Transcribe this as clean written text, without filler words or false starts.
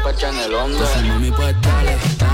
pecha en el onda. Mami, pues dale, dale.